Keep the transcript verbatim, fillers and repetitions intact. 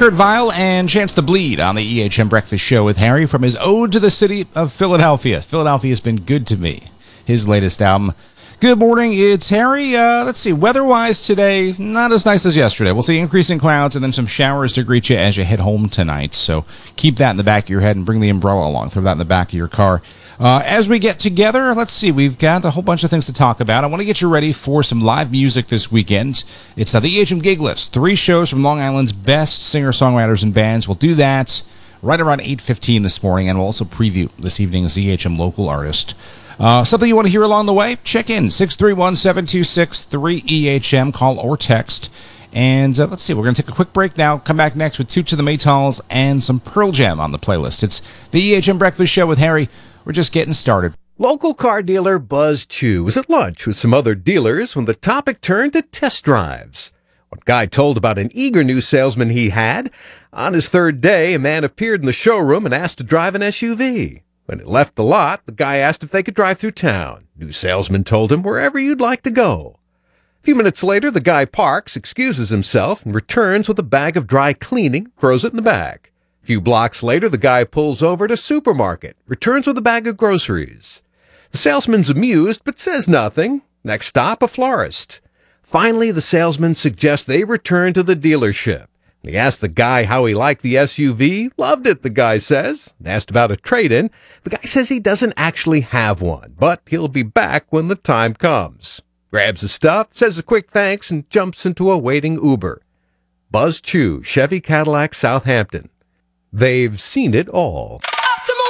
Kurt Vile and Chance the Bleed on the E H M Breakfast Show with Harry from his Ode to the City of Philadelphia. Philadelphia's been good to me. His latest album. Good morning, it's Harry. Uh, let's see, weather-wise today, not as nice as yesterday. We'll see increasing clouds and then some showers to greet you as you head home tonight. So keep that in the back of your head and bring the umbrella along. Throw that in the back of your car. Uh, as we get together, let's see, we've got a whole bunch of things to talk about. I want to get you ready for some live music this weekend. It's uh, the E H M Gig List. Three shows from Long Island's best singer-songwriters and bands. We'll do that right around eight fifteen this morning, and we'll also preview this evening's E H M local artist. Uh, something you want to hear along the way? Check in, six three one, seven two six, three E H M, call or text. And uh, let's see, we're going to take a quick break now, come back next with Toots of the Maytals and some Pearl Jam on the playlist. It's the E H M Breakfast Show with Harry. We're just getting started. Local car dealer Buzz Chew was at lunch with some other dealers when the topic turned to test drives. One guy told about an eager new salesman he had. On his third day, a man appeared in the showroom and asked to drive an S U V. When it left the lot, the guy asked if they could drive through town. New salesman told him wherever you'd like to go. A few minutes later, the guy parks, excuses himself, and returns with a bag of dry cleaning, throws it in the bag. A few blocks later, the guy pulls over to a supermarket, returns with a bag of groceries. The salesman's amused, but says nothing. Next stop, a florist. Finally, the salesman suggests they return to the dealership. He asked the guy how he liked the S U V. Loved it, the guy says. And asked about a trade-in. The guy says he doesn't actually have one, but he'll be back when the time comes. Grabs his stuff, says a quick thanks, and jumps into a waiting Uber. Buzz Chew, Chevy Cadillac, Southampton. They've seen it all.